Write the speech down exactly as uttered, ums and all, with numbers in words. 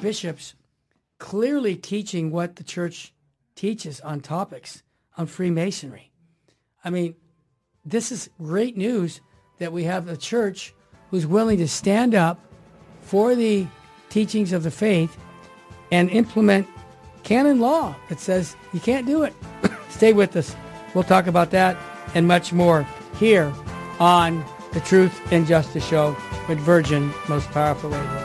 bishops clearly teaching what the church teaches on topics on Freemasonry. I mean, this is great news that we have a church who's willing to stand up for the teachings of the faith and implement canon law that says you can't do it. Stay with us. We'll talk about that and much more here on the Truth and Justice Show with Virgin Most Powerful Radio.